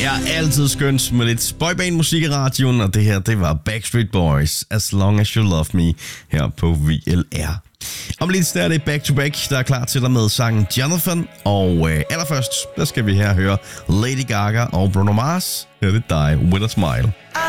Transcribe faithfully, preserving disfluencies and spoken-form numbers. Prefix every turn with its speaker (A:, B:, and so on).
A: Det er altid skønt med lidt boyband-musik i radioen, og det her, det var Backstreet Boys, As Long As You Love Me, her på V L R. Om lidt der er det Back to Back, der er klar til dig med sangen Jonathan, og øh, allerførst, der skal vi her høre Lady Gaga og Bruno Mars. Her er det dig, With A Smile.